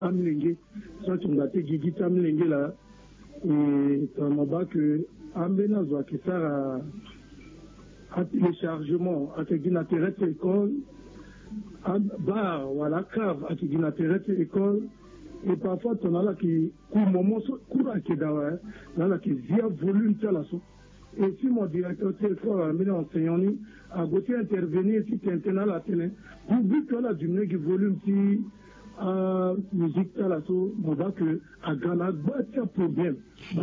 amlenge soit tungate gigi tamlenge là et tamaba que ambena zwa kisara à téléchargement à t'intérêt école à bar voilà cave à t'intérêt école et parfois ton ala qui court moment court qui dawa là qui via volume tala so et si mon directeur territoire a mis enseignant ni a goûté intervenir si tu es la télé pour but que la diminuer qui volume si musique tala so on va que à Ghana bâtir problème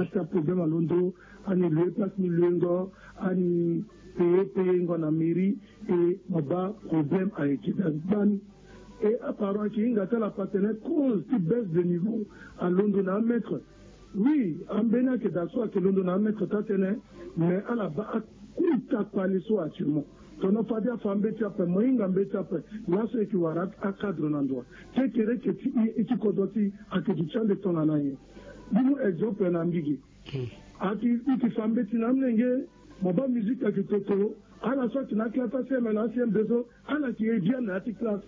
à Londres à ni le place ni le à ni payer en mairie et on va problème avec Kidani et apparemment qu'il y a la partenaire cause qui baisse de niveau à Londres à mettre oui en Bénin que d'asseoir que Londres à mettre tatene mais à la base à parler soit actuellement ton n'a pas dit à femme bête après moi il a bête après là c'est qui va à cadre n'endroit c'est que tu condoti à que tu changes de ton anaïe dis-nous exemple un ambiguï à qui femme bête n'amène mon bas musique à qui totoro à la sorte n'a qu'à passer mais l'ancien besoin à la qui est bien à la classe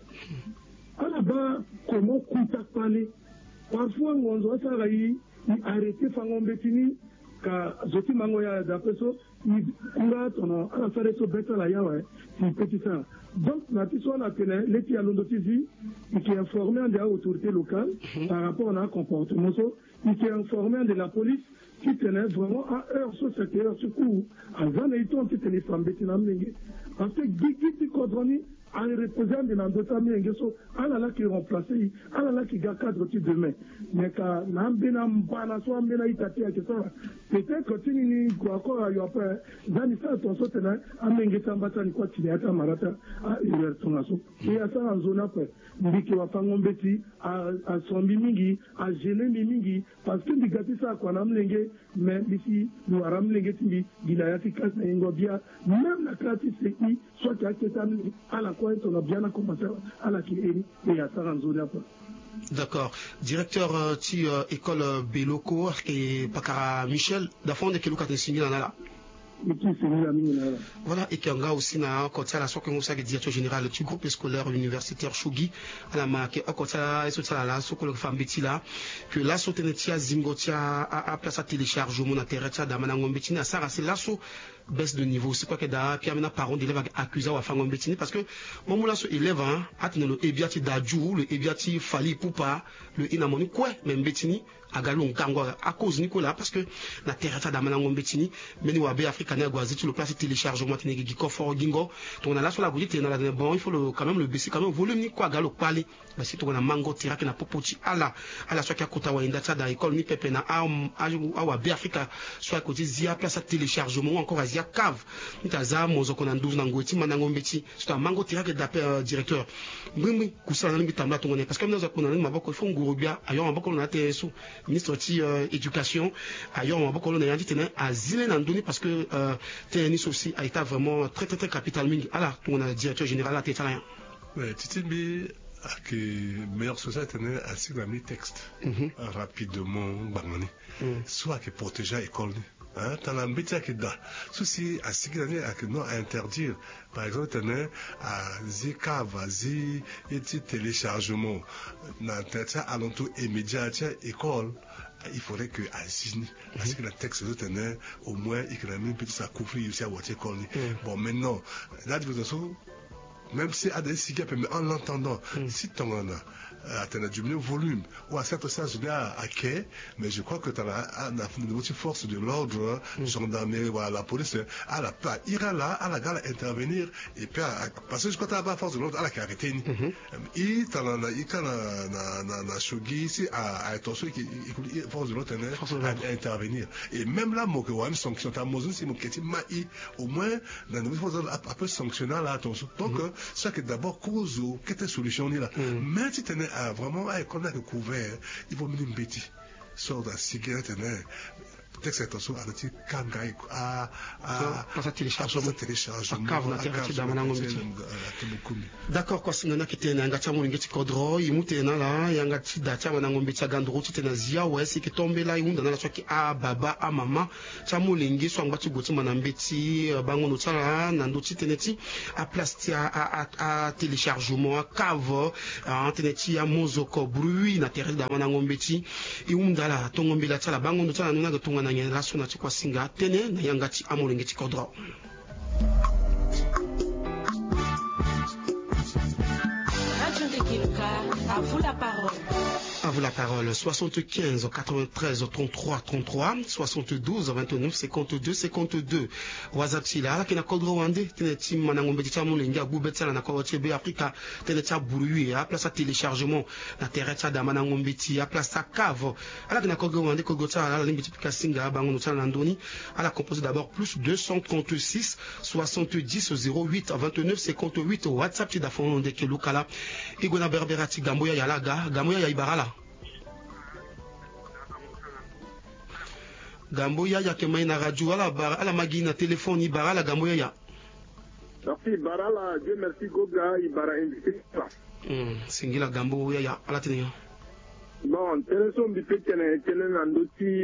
à la bas comment contact parler parfois on doit s'arrêter arrêter fangon betini ka zoti mango ya d'après ça il coura ton à la faire so bête là ya ouais c'est petit ça donc la question la télé les qui à l'ondotizi qui est informé des autorités locales par rapport à un comportement so qui est informé de la police qui tenait vraiment à heure sur cette heure secours à Zanaïton qui tenait femme betina mlingue parce que Gigi Kodroni à les représentants de l'endotami engeso à la qui remplacé à la qui ga cadre tu demain mais quand n'ambena mbana so ambena itati à ça peut-être que tu ni quoi quoi yo après zanisa ton so tena amenge tambata ni quoi tu ata marata à une tonaso et à ça en zone après ndiki wa fangombeti à sombi mingi à gêner mingi parce que digati ça quoi namlenge mais ici nous aramlenge timbi dilayati classe na ingobia même la classe c'est soit qui a été à la quoi on a bien commencé à la qui et à ça en zone après. D'accord. Directeur école Beloko et Pakara Michel, d'afin de quel cas de signer là. Voilà, et qui a aussi na côté la soque comme ça que directeur général du groupe scolaire universitaire Chogi à la marque à côté et tout ça là soque le femme Betty là que la sotenetia zingotia à place à téléchargement na terretia d'amana Betty na ça c'est là baisse de niveau c'est quoi que da puis amena parents d'élèves accusés à fango Betty parce que mon moula so élève hein atne le ebiati daju le ebiati fali poupa le inamoni quoi même Betty à galon kangwa à cause Nicolas parce que na terretia d'amana Betty mais ni wabe africain gwazi le place téléchargement tinegi qui confort gingo donc on a là sur la boutique bon il faut quand même le baisser quand même volume ni quoi galo pali bah si on a mango tiraki na popoti à la soit qui a kota wa indata da école ni pepe na a wabe africa soit côté zia place téléchargement encore à zia cave nitaza mozo kona 12 na ngoti manango mbeti soit mango tiraki d'appel directeur mbimbi kusala na ngitamla tongone parce que nous avons na maboko fo ngurubia ayo maboko na teso ministre ti éducation ayo maboko na yandi tena azile na nduni parce que TNIS aussi a été vraiment très capital mingi alors on a directeur général à Tétalien Titimbi que meilleure société n'est assis dans les textes rapidement bangani soit que protéger l'école dans l'ambitieux qui da ceci à ce qu'il a que non à interdire par exemple tenait à zikava zi et téléchargement dans tête alentour immédiat école il faudrait que Asini, parce que le texte de tenait au moins il a mis un petit ça couvrir aussi à Water Colony. Bon maintenant là de toute façon même si à des cigares mais en l'entendant si ton en a diminué le volume ou à certains sens là à quai mais je crois que tu as une force de l'ordre gendarmerie voilà la police à la pas ira là à la gare intervenir et puis parce que je crois que tu as pas force de l'ordre à la arrêter il t'en a il quand na shogi ici à attention qui force de l'ordre à intervenir et même là moi que ouais sanction ta mozo c'est mon petit mai au moins dans une force à peu sanctionner là attention donc ça que d'abord cause ou quelle solution là mais si tu vraiment qu'on a découvert il faut même une bêtise sort de cigarette texte attention à ti kangai à téléchargement d'accord quoi singana kitena ngata mo ngeti kodro imutena la yanga ti data wana ngombe cha gandro ti tena zia wesi ki tombela yunda na swaki a baba a mama cha mo lengi so ngba ti goti mana mbeti bango no tsala na ndo ti teneti a plastia a téléchargement a cave a teneti ya mozoko bruit na terre da wana ngombe ti iunda la tongombe la tsala bango no tsala nuna gatunga na ngela so na ti kwa singa tene na yanga ti a mo lengi ti kodro. À vous la parole. À vous la parole. 75 93 33 33 72 29 52 52. WhatsApp sila la kina kodro wande tene tim manangombe ti chamu lenga bubetsala na ko chebe Afrika tene cha bruit a place téléchargement na terre cha da manangombe ti a place cave ala kina kodro wande ko gota la limbi ti kasinga bango no tsala ndoni ala composé d'abord plus 236 70 08 29 58 WhatsApp ti da fond de kelukala igona berberati gamboya ya laga gamboya ya ibarala gamboya ya kemai na radio ala magi na téléphone ibarala gamboya ya merci barala Dieu merci goga ibara invité singila gamboya ya ala tene bon téléson bi petene nandoti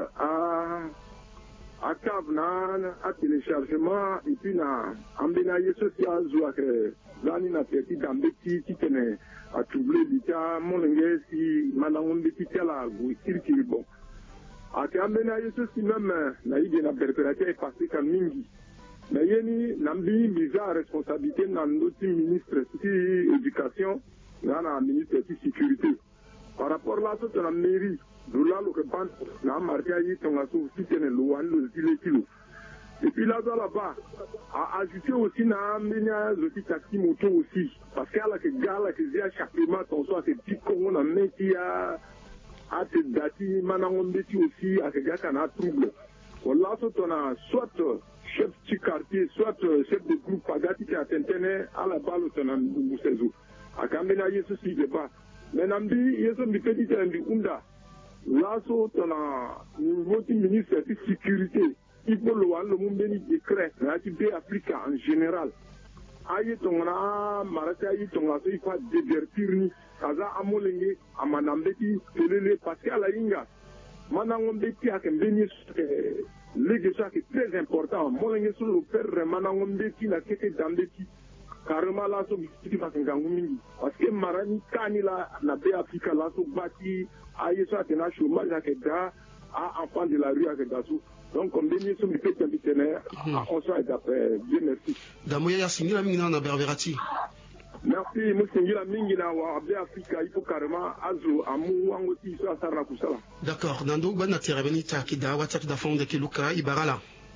a cave na a téléchargement et puis na ambena yeso si azwa que zani na petit dambeti titene a troublé l'ita monenge si manangombe titela go kirkiri bon a que ambena yeso si même na ide na perpérateur est passé comme mingi mais yeni nambi miza responsabilité nandoti ministre si éducation na ministre si sécurité par rapport là toute la mairie Doula le ban na marqué yi tonga so si tene lo wan le kilo et puis là-bas a ajouté aussi na mena le petit taxi moto aussi parce qu'à la que gala que zia chaquement ton so c'est petit qu'on a meti a te dati manangombe ti aussi a que gaka na trouble voilà so tona soit chef du quartier soit chef de groupe pagati qui a tentene à la balle tona musezo a kambena yeso si débat mais nambi yeso mi petit ndi unda là, sur le ministre de la Sécurité, il faut le monde décret, la Afrique en général. Aïe, ton a marqué, aïe, ton a fait, il faut divertir ni, kaza amolenge, amanambeti, pelele, parce qu'à la inga, manangombetti a kembeni, l'église est très important. Molenge sur le père, manangombetti, la kete d'ambeti. Carrément là, parce que Marani Kanila n'a pas appliqué là, bâti, aïe, ça, c'est un chômage à Keda, à enfant de la rue à Kedassou. Donc, comme des sommes fait un bitenaire, on soit d'après. Dieu merci. Damoya Yassini, la mingina na berverati. Merci, Moussingi, la mingina, ou Abé Africa, il faut carrément, Azo, Amou, Wangoti, ça, Sarah Koussala. D'accord, Nando, Ban, Terrabenita, Kida, WhatsApp, Dafon, de Kiluka, Ibarala.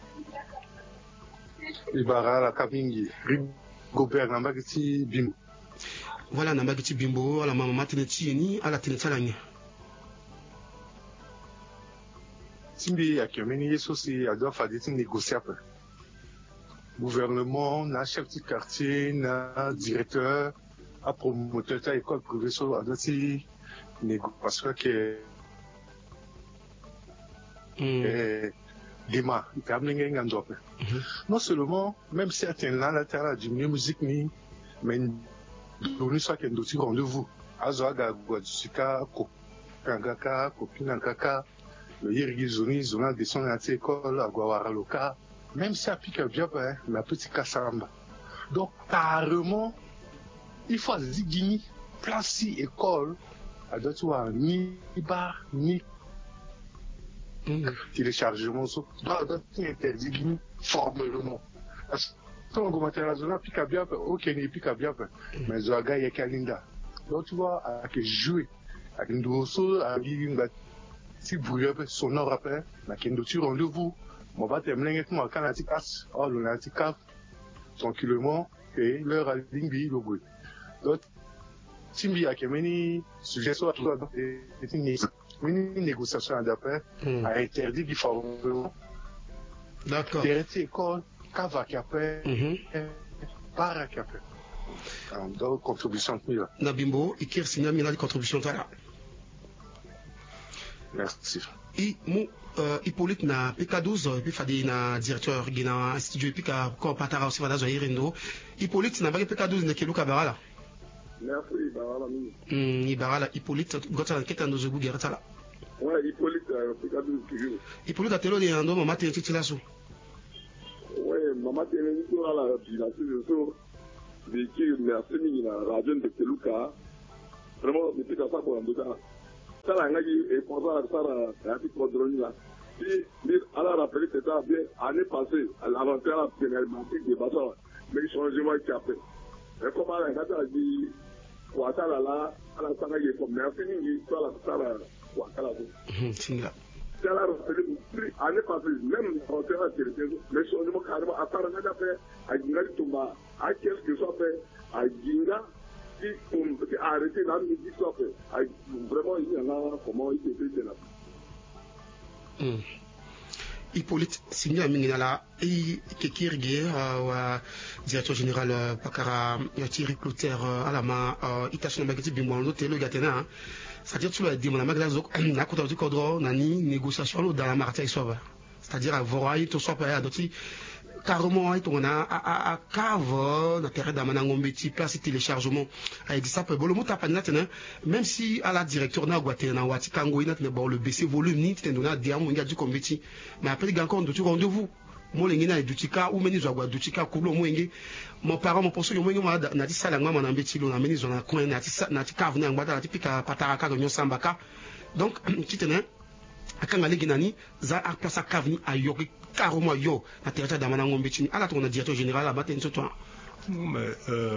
Ibarala, Kabingi, Gobert Nambagiti Bimbo. Voilà, Nambagiti Bimbo, à la maman Tenetieni, à la Tenetalani. Simbi a Kemeni Yesosi a doit faire des négociables. Gouvernement, na chef de quartier, na directeur, a promoteur de l'école privée sur a doit si négociation que Dema, il a amené un job. Non seulement, même certains là, la terre du musique ni, mais nous soit qu'un dossier rendez-vous. Azoaga, Guadusika, Kangaka, Kopinankaka, le Yirgizoni, Zona de son école, à Guawaraloka, même si applique bien, la petite Kassamba. Donc, carrément, il faut zigini, placer école, à d'autres, ni bar, ni téléchargement, interdit formellement. Parce que on commence à la zone, pique bien, ok, ni pique bien, mais Zoaga y a Kalinda. Donc, tu vois, à jouer, à une dosso, à une si vous avez sonore après, mais qu'il nous rendez-vous, on va terminer avec moi quand on a dit casse, oh, on a dit cap, tranquillement, et l'heure à l'ingbi, le bruit. Donc, si il y a des sujets sur la une négociation d'après, a interdit qu'il faut d'accord. Directer l'école, cava qui après, para qui après. Donc, contribution de 1000. Nabimbo, Ikir Signal, il a des contributions là. Merci. Et mon Hippolyte na PK12 puis fadi na directeur gina studio puis ka ko patara aussi fada zo irendo Hippolyte na bagi PK12 ne keluka barala. Merci barala. Barala Hippolyte gota keta ndo zugu gerata la. Ouais, Hippolyte PK12 toujours. Hippolyte atelo de ando mama te titila so. Ouais, mama te ni to ala bila so de qui merci ni na radio de keluka. Vraiment me tika sa ko ando ça et pour ça la petite drone là. Si à la rappelé que ça bien année passée à l'inventaire la problématique des bateaux mais changement qui a fait. Mais comment la gata dit Ouattara là à la saga qui est comme merci ni soit la sala Ouattara. Singa. Ça la rappelé année passée même l'inventaire la territoire mais changement carrément à Sara gata fait à Ginga Tumba à qu'est-ce que ça fait à Ginga qui a arrêté la musique soit fait vraiment il y en a comment il était là. Hippolyte Signa Minginala et Kekirge wa directeur général Pakara Thierry Clotaire alama itashina bagati bimwando telo gatena c'est-à-dire tu l'as dit mon amaglazo na kota du kodro nani négociation dans la martia isoba c'est-à-dire avoir to soit pas doti carrément on a à cave na terre d'amana ngombeti place téléchargement a dit ça peut bon le mot tapana même si à la directeur na guatena wati kango ina ne bon le baisser volume ni tendona dia mo ngadi kombeti mais après il encore de rendez-vous mo lengina edutika ou meni zwa edutika kulo mo ngi mon parent mon poso yo mo ngi na di sala ngwa na mbeti lo na meni zona coin na ti cave na ngwa na ti pika pataraka nyo sambaka donc titena akanga leginani za a place kavni a yoki carrément yo na territoire d'amana ngombe chini ala ton directeur général là bas toi. Mais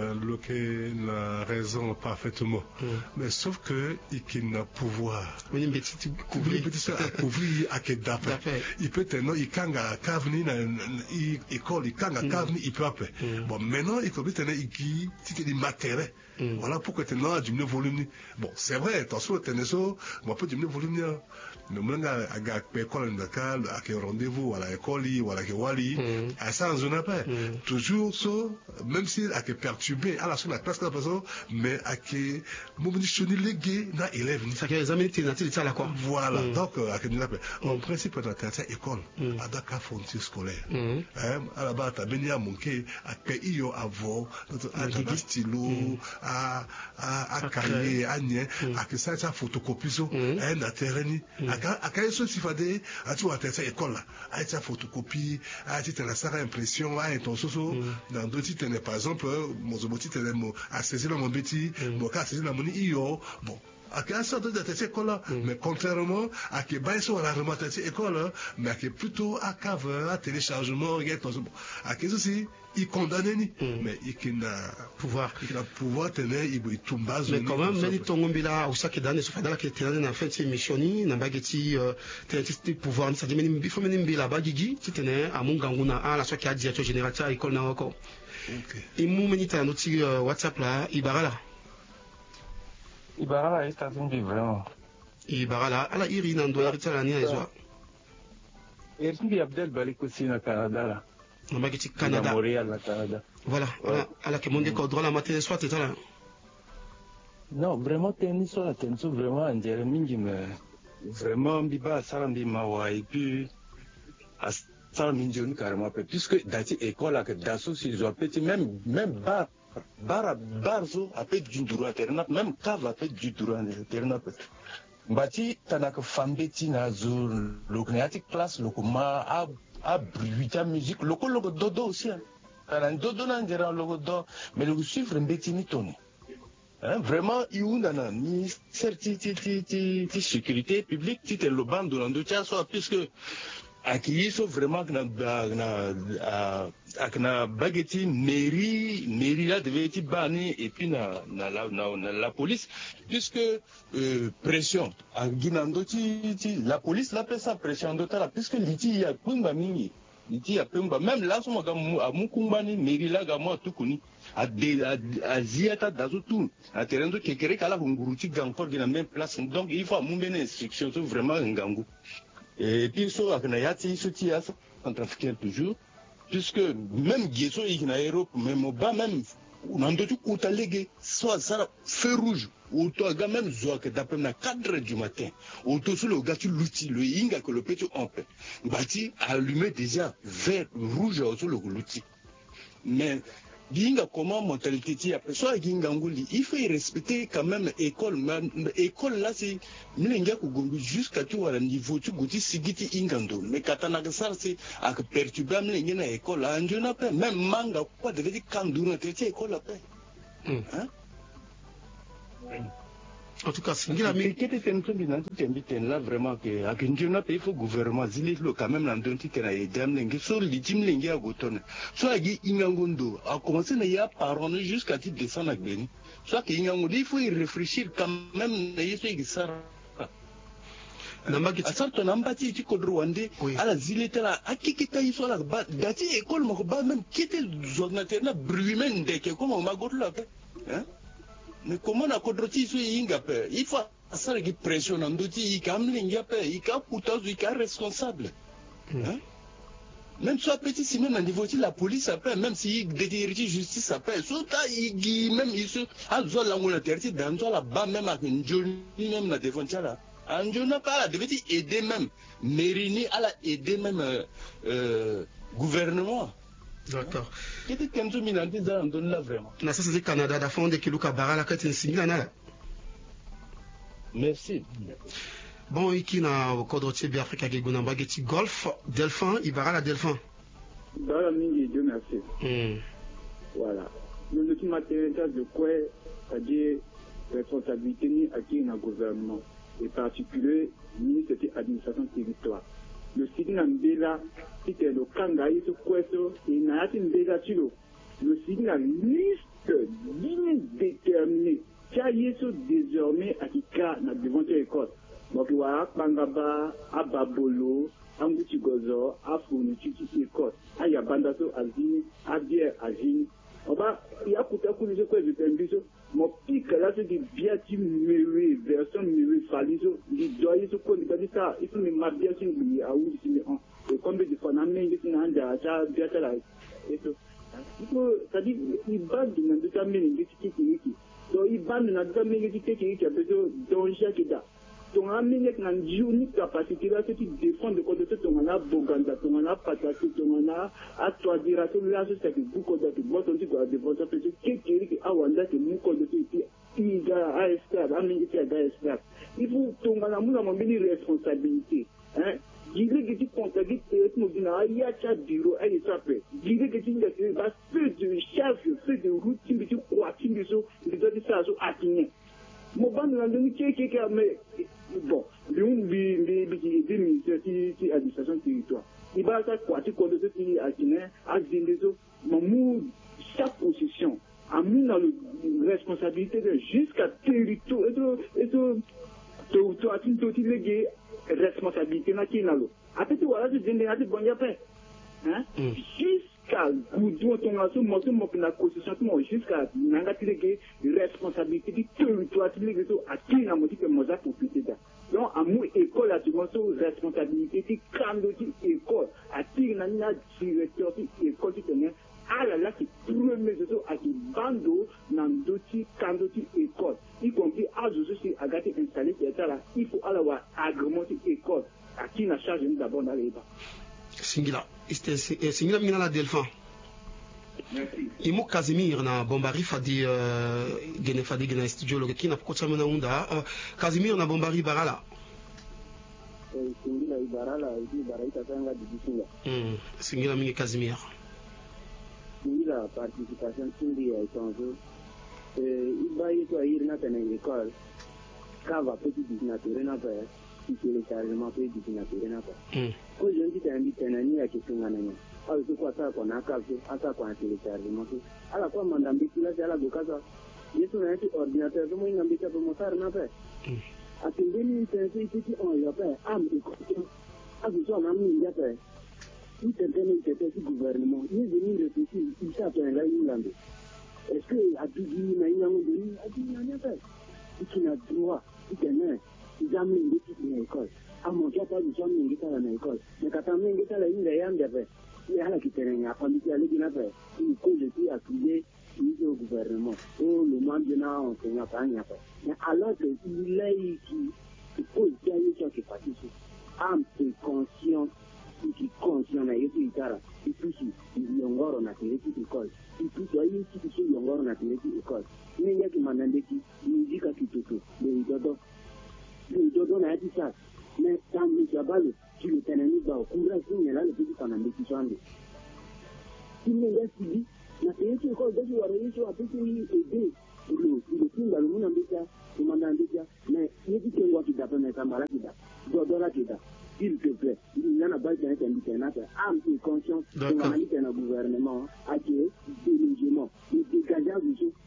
la raison parfaitement. Mais sauf que il n'a pouvoir. Couvrir à Kedap. Il peut tenir, il kanga kavni na école, il kanga kavni il peut appeler. Bon maintenant il peut tenir il c'est des matériels. Voilà pourquoi tenir à diminuer volume. Bon c'est vrai, attention tenir ça, on peut diminuer volume. Nous menons à l'école locale, à quel rendez-vous, à l'école, ou à la Wali, à ça, on n'a pas. Toujours ça, même si à que perturbé, à la sur la classe de la personne, mais à que, mon ministre, légué, n'a élève. Ça fait les amis, tu la quoi. Voilà. Donc, à que nous l'appelons. En principe, dans la école, à Dakar, fonction scolaire. À la base, à Benia Monké, à Pays, à Vaux, à stylo, à cahier, à Nien, à que ça, ça photocopie, à un terrain. À quel chose il fallait à tout à cette école là à cette photocopie à cette la impression à ton soso dans d'autres titres par exemple mon zoboti à saisir mon petit mon cas saisir la monnaie io bon à quelle sorte de cette école là mais contrairement à que baisse sur la remontée de cette école là mais à que plutôt à cave à téléchargement à quel aussi il condamne ni mais il n'a pouvoir tenir il tombe mais quand même mais ton ngombila usaki dane so fadala ke tenane na fait missioni na bageti tenati pouvoir ça dit mais il faut mener mbila bagigi titene amungangu na ala so ki a directeur général ta école na wako et mu menita noti WhatsApp là Ibarala est à vie vraiment Ibarala ala iri na ndo yarita la ni aizwa Ersimbi Abdel Balik aussi na Canada là Nambagiti Canada. Montréal, Canada. Voilà, voilà. À la Kemonge Kodro la matinée soit et là. Non, vraiment tennis sur la tennis vraiment en Jérémy mais vraiment biba sarambi mawa et puis à sarambi joni carrément puisque dati école à que dasso si je petit même barzo a fait du droit terrain même cave a fait du droit terrain bati tanaka fambeti na zo lokneatic class lokuma a bruita musique loco dodo aussi hein dodo n'engera logo do mais le chiffre mbeti ni toni vraiment il y a ni certitude sécurité publique ti te le band donando tia so puisque acquis so vraiment na bageti mairie là devait être banni et puis na la police puisque pression à ginando la police la fait sa pression d'autant puisque liti ya pumba mingi liti ya pumba même là so à mukumbani mairie là gamo tukuni à ziata dazo tout à terrain de kekere kala hunguruti gankor gina même place donc il faut mumbene instruction so vraiment ngangu et puis so akna yati sotia en trafiquant toujours puisque même Guéso il en Europe même au bas même Nandotu Koutalege, soit ça, feu rouge, ou toi, même Zoak, d'après na 4 heures du matin, ou toi, sur le gars, tu l'outil, le Inga que le petit on peut. Bati, allumé déjà, vert, rouge, sur le l'outil. Mais, Ginga, comment mentalité après soit Ginga Ngouli, il faut y respecter quand même école. École là, c'est jusqu'à tout à niveau, tu goûtes Sigiti Ingando. Mais Katanagasar, c'est à perturber à l'école. Même manga, quoi, de dire quand on a école après. En tout cas, c'est là vraiment que à Kinjona il faut gouvernement zililo quand même dans titre na edam lengi sur litim lengi à goton soit gi ingangondo a commencé na ya parole jusqu'à titre descendre à Beni soit que ingangondo il faut y réfléchir quand même na yeso gisara Nambaki asarto nambati ti kodro wande ala ziletela akikita iso la ba dati école mo ba même kete zonateur na brumen ndeke comme ma gotla hein. Mais comment on a contrôlé ce Ingape? Il faut ça qui pressionne en doute, il calme l'Ingape, il calme coûteux, il calme responsable. Même soit petit, si même au niveau de la police, après, même si il détient justice, après, soit il même il se a besoin de la monétarité, dans la bas même avec une journée, même la défense là. Un jour n'a pas devait aider même, Mérini à la aider même gouvernement. D'accord. Qu'est-ce que tu m'as dit dans là vraiment? Na sasa c'est Canada da fond de Kiluka Barala ka tin singila na. Merci. Bon iki na kodro tibi Afrika ke guna mbageti golf Delphin Ibarala Delphin. Dans mingi Dieu merci. Voilà. Le ultimateur de quoi c'est-à-dire responsabilité ni à qui na gouvernement et particulier ministre de l'administration territoire. Le signe Mbela, c'était le Kangaï, ce Kweso, et Nayatin Mbela Tilo. Le signe liste ligne déterminée. Car il est désormais à Kika, na devant l'école. Donc, voilà, Bangaba, Ababolo, Ambutigozo, Afunichi, école. Ayabandaso, Azine, Abier, Azine. Il y a pour ta coulisses quoi de tembiso. Mon pic là, c'est des biati mûri, version mûri, faliso, les doyers se connaissent pas ça. Il faut me m'habiller sur lui, à où il est comme des fois, on a mis des gens à ça, biata là. Et tout. Il faut, c'est-à-dire, il bat de notre amène des tickets qui. Donc, il bat de notre amène des tickets qui a besoin d'un chèque d'art. Ton amène n'a unique capacité là, c'est de défendre contre ton ana boganda, ton ana patati, ton ana à toi dire à tout là, c'est que beaucoup de gens qui vont défendre parce que qui a wanda que nous qu'on doit il y a ASK, amène qui a ASK. Il faut ton ana mouna m'amener responsabilité, hein. Il est que tu contactes nous dit il y a un bureau, elle s'appelle. Il est que tu dis bah feu de chef, feu de routine, tu crois tu dis ça, il doit dire ça à atteindre. Mon ban n'a donné qui a mais bon, l'une des ministères qui administration territoire. Il va ça quoi tu connais ce qui a Guinée, à Zindezo, mon chaque position a mis dans la responsabilité de jusqu'à territoire et tu as une légué responsabilité na qui n'a l'eau. Après tu vois là tu dis bon y a pas hein jusqu'à goudou ton asso moto mo na constitution mo jusqu'à nanga légué responsabilité du territoire légué à qui n'a modi que moza pour péter ça. Donc à mon école à tu monso responsabilité qui kando ti école à qui n'a directeur ti école ti tenait à la qui premier zo à qui bando nan doti kando ti école y compris à zo aussi à gâter installé c'est là il faut alors agrémenter école à qui n'a charge d'abord dans les bas Singila Singila mina la Delphin. merci Imo Casimir na bombari fadi gene studio lo kina kocha mena unda Casimir na bombari barala Singila Ibarala Ibaraita Tanga Dibisinga Singila mingi Casimir la participation Singila Itonzo Ibayi to ir na tene école cava petit dinature na pa si téléchargement petit dinature na pa aujourd'hui tu invité nani à question nani alors c'est quoi ça qu'on a capté à ça qu'on téléchargement à la fois mandambi là c'est à la bokaza yesu na un ordinateur comme une ambita pour motar na pa à ce demi c'est qui on y a pas am école à ce soit même il y a pas il était du gouvernement il est venu réfléchir il s'appelle là Irlande. Est-ce que à tout dit na inyango a dit na pas qui n'a droit qui est ils amènent des petites écoles à mon cas pas du jamais ngita na école mais quand on ngita la une yande il y a la qui terrain a pas dit aller bien faire il faut je suis accusé au gouvernement au le monde de na on n'a pas rien fait mais alors que il est qui pose il y a une chose qui partie am est conscient qui conscient na yetu itara ipushi yongoro na tireti école ipushi ayi kitu yongoro na tireti école ni yaki manandeki muzika kitutu le dodo na yati sa mais quand nous abalo tu le tennis ba courage ni là le petit manandeki swande il ne laisse dit na tireti école de wa reisho apiti aider le kinga le muna mbika manandeki mais yeti kengwa kidapa na kambala kidapa dodo la kidapa s'il te plaît, il y en a pas qui ont été âme et conscience de un gouvernement à qui est délégement, le dégageage du jeu.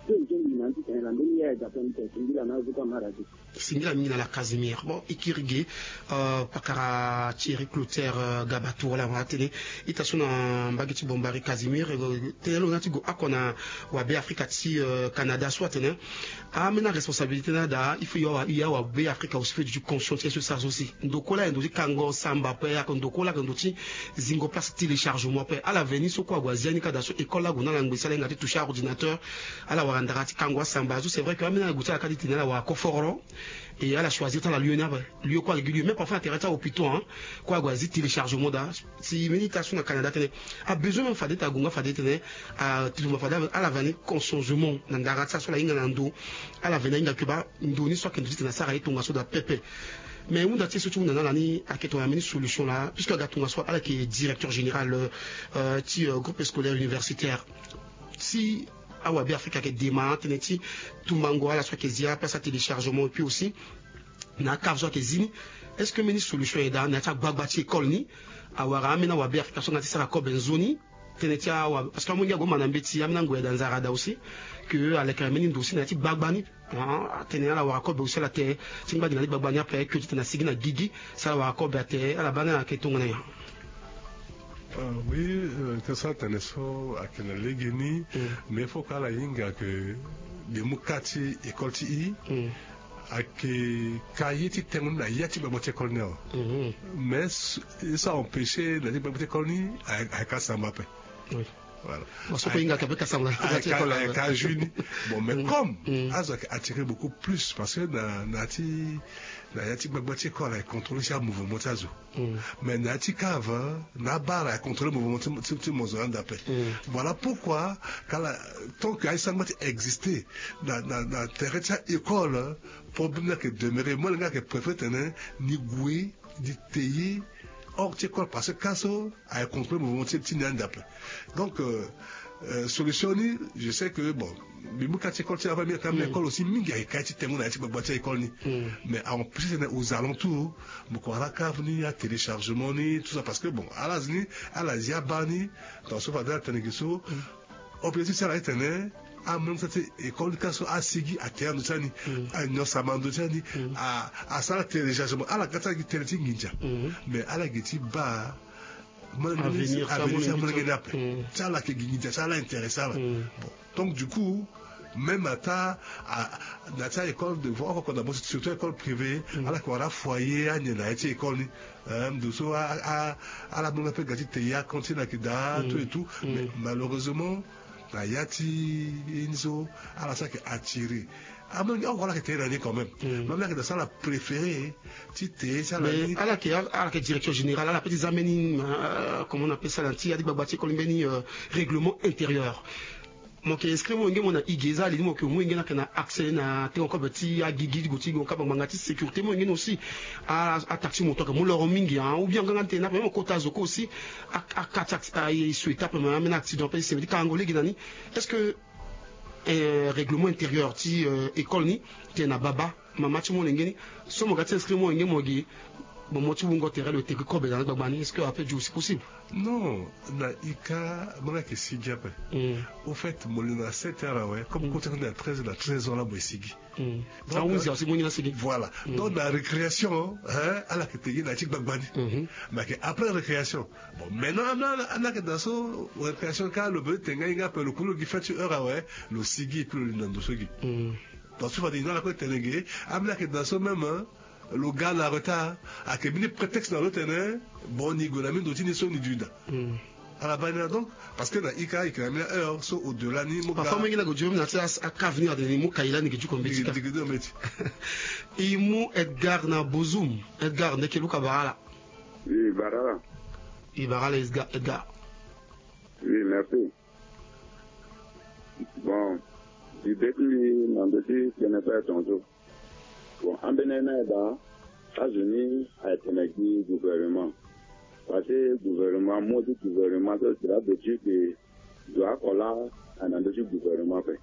Singila mina la Casimir bon ikirige pakara Thierry Clotaire Gabatou wala watene itasuna mbagiti bombari Casimir telo ngati go akona wa be Africa ti Canada soit ne amena responsabilité na da il faut ya wa be Africa aussi fait du conscience sur ça aussi ndokola ndozi kango samba pe ya ndokola ndoti zingo place téléchargement pe à l'avenir so kwa gwaziani kada so école la gona na ngbisala ngati toucher ordinateur ala warandakati kango samba c'est vrai que amena gouta kadi tinela wa koforo et elle a choisi dans la lieu quoi régulier mais parfois intéressant au plutôt hein quoi gwazi téléchargement da si méditation au Canada a besoin même fadeta gunga fadeta à tout le fada à l'avenir consomment ndara ça sur la inga nando à l'avenir inga kuba ndoni soit que nditi na sara etonga so da pepe mais on a été surtout dans l'année à qui on a mis une solution là puisque Gatunga soit à la qui est directeur général du groupe scolaire universitaire si Awabi Africa qui démarre teneti Tumbango à la soit qui a place à téléchargement et puis aussi na cave qui zini est-ce que meni solution est dans na ta babati école ni awara amena Awabi Africa so ngati sara ko benzoni teneti awa parce que mon ya go manambeti amena ngo dans zarada aussi que avec meni dossier na ti bagbani tenena la wara ko be aussi la terre singa dina bagbani après que tu na sigina gigi ça wara ko be terre à la bana ke tongona ya. Oui, que ça tenait à quelle légeni, mais il faut qu'à la yinga que des moukati école ti à que kayeti tengun na yati babote colonel. Mais ça empêchait la babote colonel à kasamba pe. Oui. Voilà. Bon, mais comme Azak a attiré beaucoup plus parce que Nati Bagbotier a contrôlé ce mouvement. Mais Nati Kava, Nabar a contrôlé le mouvement d'après. Voilà pourquoi, tant que Aïssambat existait dans la terre école, pour bien que demeurer, moi, le gars qui préfère tenir, ni goué, ni tailler, hors d'école parce que Kasso a contrôlé le mouvement d'après. Donc, solutionner, je sais que bon, mais l'école aussi, mais en plus, aux alentours, à téléchargement, tout ça, parce que bon, à l'Asie, dans ce cas-là, objectif, ça a été à même cette école à Sigi, à terre de Tani, à Nosamando Tani, à Sala téléchargement, à la Gata qui télécharge Ninja. Mais à la Geti Ba, ça l'a intéressant. Donc, du coup, même à ta école de voir qu'on a surtout école privée, à la quoi foyer, à une école, à la bonne appel Gati Teya, continue à tout et tout. Mais malheureusement, Yati Inzo, à la sac attiré. Ah, mais on voit que t'es l'année quand même. Même là, que ça la préférée, tu ça l'année. À la direction générale, à la petite ameni, comment on appelle ça, il y a des babatiers colombéni, règlement intérieur. Moi qui inscrit mon game on a igeza les mots que moi ngena kana accès na te encore petit à gigi goti go kaba mangati sécurité moi ngena aussi à taxi moto que moi leur mingi ou bien ngana te na même kota zoko aussi à taxi à suite après même accident parce que c'est dit kangolé ginani est-ce que règlement intérieur ti école ni te na baba mama ti mo ngeni so mo gati inscrit moi ngeni mo gi bon moi tu vongo terre le te ko be dans babani est-ce que après du aussi possible. Non, na ika mona ke sigi après. Au fait, molina 7 heures ouais, comme quand on est à 13 ans là moi sigi. Donc aussi molina sigi. Voilà. Donc la récréation à la que te na tik bagbani. Mais après récréation. Bon, maintenant on a que dans so récréation quand le but tenga inga pe le kulo qui fait heure ouais, le sigi puis le nando sigi. Donc tu vas dire dans la côté tenga, amna que dans so même le gars la retard a que bien prétexte dans l'autre bon ni gonami d'autres ni son ni duda à la bannière donc parce que na ika ikramia so au-delà ni mo parfois mengi na go jom na tia aka venir de mo kaila ni gitu kombetika imu Edgar na Bozum Edgar ne keluka barala oui barala Edgar oui merci bon du début n'en dessus ce n'est pas tantôt bon en Bénin là États-Unis a été négligé gouvernement parce que gouvernement moi du gouvernement c'est là de dire que doit coller en dessus gouvernement fait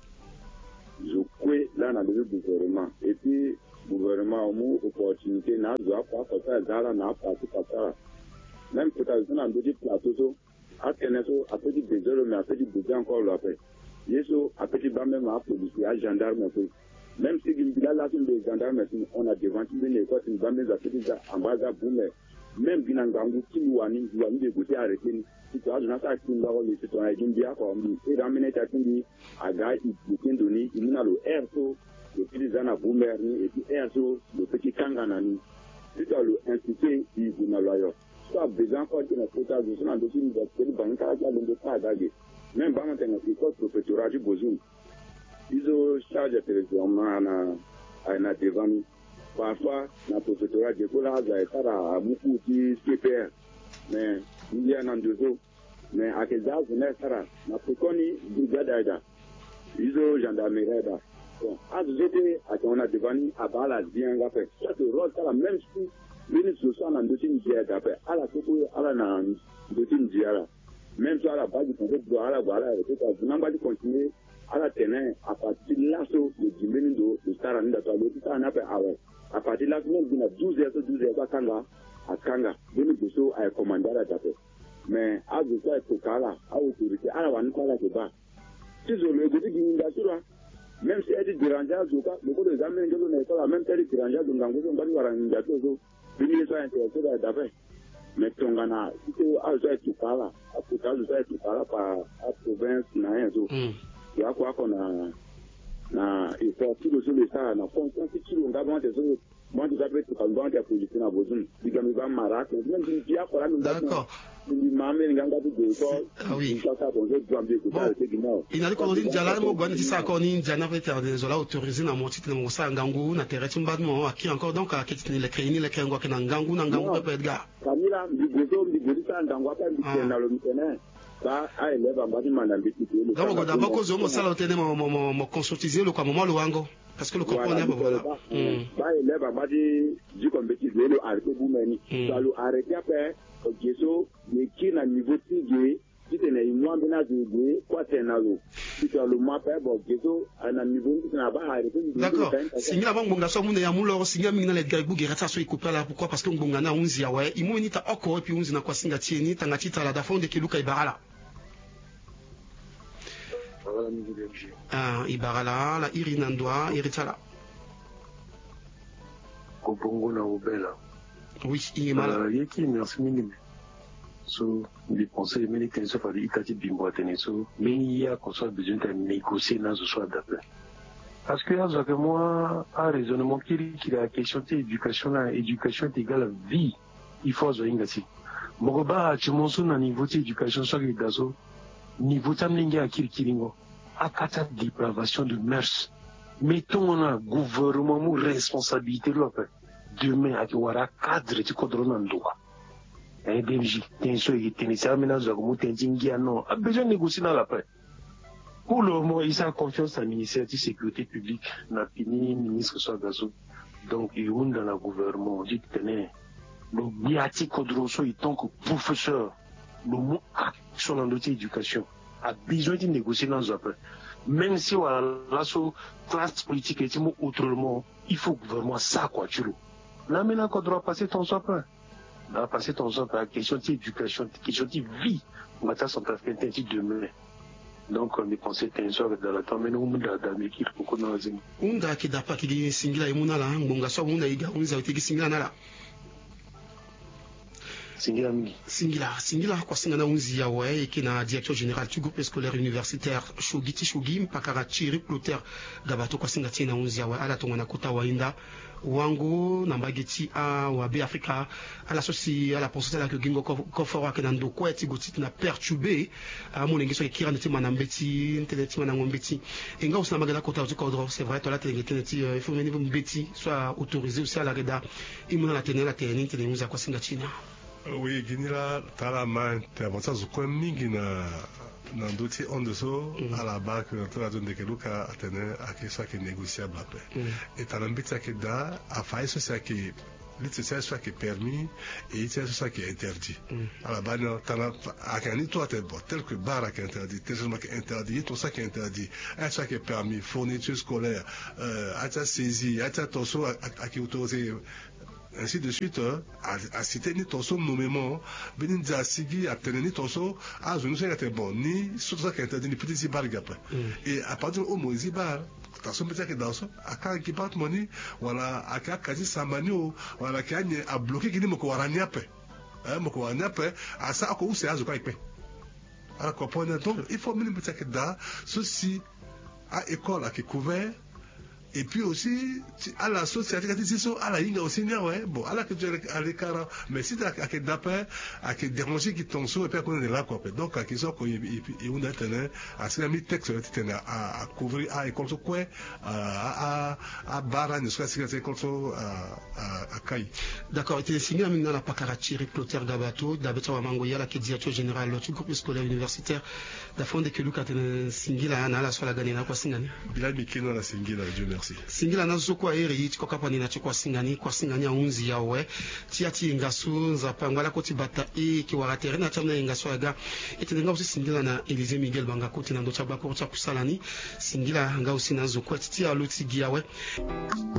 je crois là en dessus gouvernement et puis gouvernement a une opportunité n'a doit pas faire ça n'a pas ça même peut-être en dessus plateau à Keneso a petit désordre mais a petit budget encore là fait yeso a petit bas même à policier à gendarme même si là là des gendarmes on a devant une école une bande de petits ambassades même binangangu kiluani de côté arrêté si tu as une attaque qui va les citoyens d'india comme et ramener ta kindi aga il donné il n'a le airso le petit zana boomerni et puis airso le petit kanganani si tu as le institut il vous n'a loyo soit besoin quand tu n'as pas de son dossier de banque à la de pas d'aller même pas maintenant il faut préfectorat du Bozum ils ont chargé télévision na devant parfois na préfectorat de Kola à beaucoup de CPR mais il y a un deux mais à quel âge on est ça na préconi brigade aida ils ont gendarmerie là bon à jeter à on a devant à bala bien la fait ça le rôle ça la même chose ministre social en dossier Niger d'après à la coco à la na dossier Niger même sur la base du conseil de voilà et tout ça vous n'avez pas continuer à la tenir à partir de là sur le Jimenindo le Starani d'Atoile tout ça on a fait à partir de là même il y a 12 heures à Kanga demi de so à commander à Japon mais à de ça est Kala à autorité à la vanne Kala c'est pas si je le dis qu'il même si elle est dérangée à Zoka le coup des amis de n'est pas même si elle est dérangée à Zongango on va lui voir un gâteau so venir soit intéressé à Japon mais Tongana si tu as ça est Kala à Kala ça est Kala par à province na un so il y a quoi qu'on a na il faut tout le sur ça na confiance qui on va voir des autres moi je vais te parler de la police na Bozum digami ba marak même si il y a quoi d'accord il m'a amené nganga de ah oui ça bon je dois bien écouter il a dit qu'on dit jala mo bon dit ça qu'on dit jana peut être des zola autorisé na moti na mosa ngangu na terre timbadmo aki encore donc à kitini le créini le kengo ke na ngangu peut être gars Kamila ndi ça ngangu pas ndi na le mitena ba a élève en bas du manambiti donc d'abord cause mo sala otene mo consultiser le quoi moment le wango parce que le compreneur voilà ba élève en bas du compétition le arrêté boumeni ça le arrêté après Geso le qui na niveau tigé si tu n'es moins bien de quoi c'est na lo si tu as le mapé bon Geso na niveau qui n'a pas arrêté d'accord singa avant ngonga so munde ya mulo singa minga le gaibu gerata so ikupa là pourquoi parce que ngonga na unzi ya ouais imu ni ta oko et puis unzi na kwa singa tieni tanga tita la dafonde kiluka ibarala ibarala la irinandwa iritala Kobongo na obela oui imala yeki merci minime so les conseils militaires so fali itati bimbo teneso mais il y a qu'on soit besoin de négocier dans ce soit d'après parce que là que moi un raisonnement qui la question de l'éducation là éducation est égale à vie il faut zo ingasi mogoba chimonso na niveau de éducation so que dazo niveau tamlingi akirikiringo akata dépravation de mœurs mettons un gouvernement responsabilité là demain à Kiwara cadre de Kodronandoa. Un DMJ, tension et tension, aménage à Moutentingia, non, a besoin de négocier dans la paix. Pour le moment, il a confiance à ministère de sécurité publique, n'a fini, ministre soit gazo. Donc, il y a dans le gouvernement, on dit que tenez, le Biati Kodroso, il tant que professeur, le mot action dans notre éducation, a besoin de négocier dans la paix. Même si on a la classe politique et autrement, il faut vraiment ça, quoi, tu vois. Là, maintenant, qu'on doit passer ton soin, on va passer ton soin par la question d'éducation, question de vie. On va faire son travail demain. Donc, on est pensé que tu dans la temps, mais nous, on a l'équipe pour qu'on ait un. On a qui n'a pas qui est single et mon ala, on a soit on a eu un zao qui single nala. singila mingi singila kwa singana unzi ya we kina directeur général du groupe scolaire universitaire Shogi mpaka Chiri Clotaire Gabato kwa singa tina unzi ya we ala tongana kota wainda wangu na mbageti wa be Africa ala sosi ala pensée la que gingo ko fora ke nando ko eti gotit na perturbé mon ngeso ke kira ntima na mbeti internet na ngombeti enga usna magana kota au cadre c'est vrai toi la teneti il faut mener mbeti soit autorisé aussi à la reda imuna la tenela tenini tenunza kwa singa tina. Oui, Guinila, Talama, Tabansa, Zukon Mingina, Nandoti, on de so, à la barre que la zone de Keluka a tenu à qui soit qui est négociable après. Et Talambita Keda a failli ce qui c'est ça qui est permis et c'est ça qui est interdit. À la barre, à Kani, toi, tel que bar qui est interdit, tel qui est interdit, tout ça qui est interdit, à ça qui est permis, fourniture scolaire, à ça saisi, à ça torso, à qui autorisé. Ainsi de suite, à citer ni torso nommément, Beninza Sigi a tenu ni torso, à je ne sais pas bon, ni surtout ça qui est interdit, ni petit zibar gap. Et à partir du moment où zibar, torso petit qui dans ça, à quand qui part moni, voilà, à quand quasi samanio, voilà, qui a bloqué qui n'est moko waraniape, moko waraniape, à ça, à quoi où c'est à je crois que. Alors comprenez donc, il faut même petit qui dans, ceci à école à qui couvert. Et puis aussi, à la société, à la ligne aussi, ouais, bon, à la que tu as les carats, mais si tu as que d'après, à que déranger qui t'ont et puis qu'on est là, quoi. Donc, à qu'ils ont, on a tenu, à ce mis texte, à couvrir, à école, quoi, à barra, ne soit-ce que c'est école, à Caille. D'accord, et tu es signé à la Pacarachiri, Clotaire Gabato, d'Abeto Amangoya, la directeur général du groupe scolaire universitaire, d'Afon de Keluka, tu es signé là, la sola ganina, quoi, singani. Bila Mikino, la signé là, Dieu merci. Singila nazo kwa eri tiko kapani na chukwa singani ya unzi yawe tiati ngasu za pangwala koti bata ki waratere na chamna ngasu aga etenga usi singila na Elise Miguel banga koti na ndo chabako cha kusalani singila nga usi nazo kwa titia luti giawe